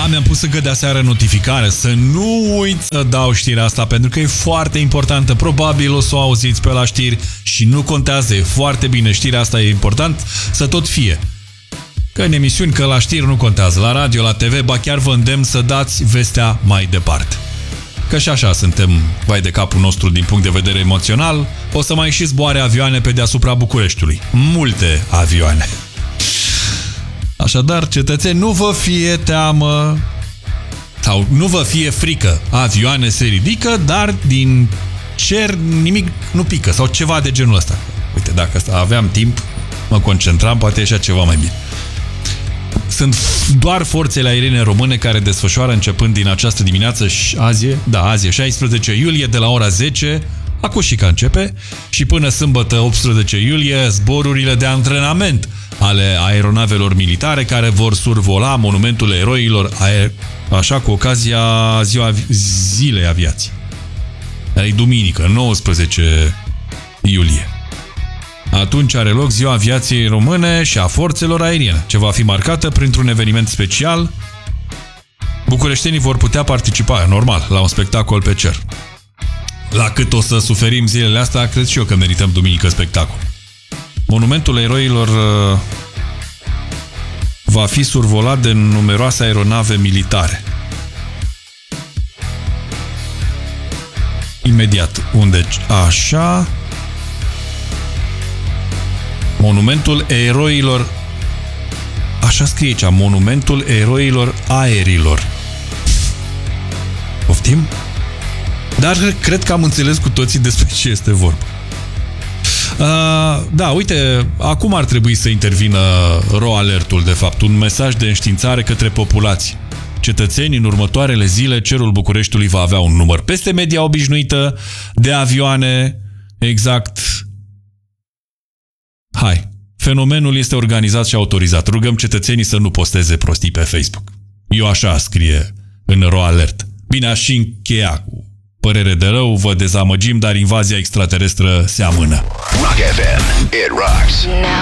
Da, mi-am pus încă de aseară notificare să nu uit să dau știrea asta pentru că e foarte importantă. Probabil o să o auziți pe la știri și nu contează, e foarte bine. Știrea asta e important să tot fie. Că în emisiuni, că la știri nu contează. La radio, la TV, ba chiar vă îndemn să dați vestea mai departe. Că și așa suntem vai de capul nostru din punct de vedere emoțional. O să mai și zboare avioane pe deasupra Bucureștiului. Multe avioane. Așadar, cetățeni, nu vă fie teamă sau nu vă fie frică. Avioane se ridică, dar din cer nimic nu pică sau ceva de genul ăsta. Uite, dacă aveam timp, mă concentram, poate ieșea ceva mai bine. Sunt doar forțele aeriene române care desfășoară începând din această dimineață, azi e 16 iulie, de la ora 10, Acușica începe, și până sâmbătă 18 iulie, zborurile de antrenament ale aeronavelor militare care vor survola monumentul eroilor, așa cu ocazia Zilei Aviației. E duminică, 19 iulie. Atunci are loc Ziua Aviației Române și a Forțelor Aeriene, ce va fi marcată printr-un eveniment special. Bucureștenii vor putea participa, normal, la un spectacol pe cer. La cât o să suferim zilele astea, cred și eu că merităm duminică spectacol. Monumentul eroilor va fi survolat de numeroase aeronave militare. Imediat, unde așa... Monumentul eroilor... Așa scrie aici, Monumentul eroilor aerilor. Poftim? Dar cred că am înțeles cu toții despre ce este vorba. Da, uite, acum ar trebui să intervină RoAlertul, de fapt, un mesaj de înștiințare către populație. Cetățenii, în următoarele zile, cerul Bucureștiului va avea un număr peste media obișnuită de avioane, exact. Hai, fenomenul este organizat și autorizat. Rugăm cetățenii să nu posteze prostii pe Facebook. Eu așa scrie în RoAlert. Bine, aș și încheia cu părere de rău, vă dezamăgim, dar invazia extraterestră se amână. Rock FM, it rocks.